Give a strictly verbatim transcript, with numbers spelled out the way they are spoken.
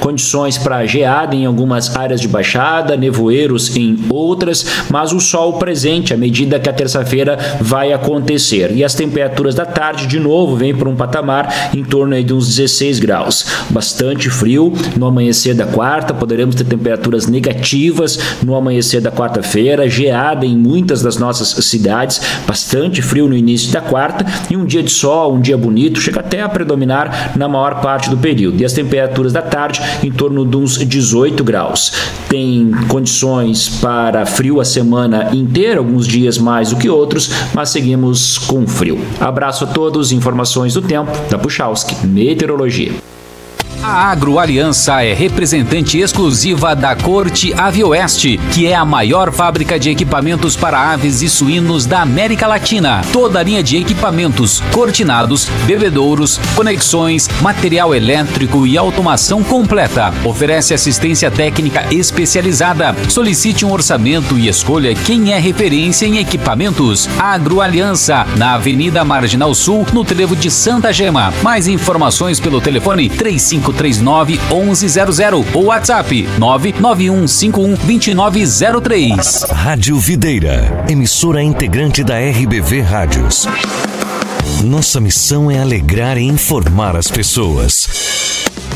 condições para geada em algumas áreas de baixada, nevoeiros em outras, mas o sol presente à medida que a terça-feira vai acontecer. E as temperaturas da tarde, de novo, vem para um patamar em torno aí de uns dezesseis graus. Bastante frio no amanhecer da quarta, poderemos ter temperaturas negativas no amanhecer da quarta-feira, geada em muitas das nossas cidades, bastante frio no início da quarta e um dia de sol, um dia bonito, chega até a predominar na maior parte do período. E as temperaturas da tarde em torno de uns dezoito graus. Tem condições para frio a semana inteira, alguns dias mais do que outros, mas seguimos com frio. Abraço a todos, informações do tempo da Puchalski Meteorologia. A Agroaliança é representante exclusiva da Corte Avioeste, que é a maior fábrica de equipamentos para aves e suínos da América Latina. Toda a linha de equipamentos, cortinados, bebedouros, conexões, material elétrico e automação completa. Oferece assistência técnica especializada. Solicite um orçamento e escolha quem é referência em equipamentos. Agroaliança, na Avenida Marginal Sul, no trevo de Santa Gema. Mais informações pelo telefone três cinco três nove, onze zero zero ou WhatsApp nove nove um cinco um, dois nove zero três. Rádio Videira, emissora integrante da R B V Rádios. Nossa missão é alegrar e informar as pessoas.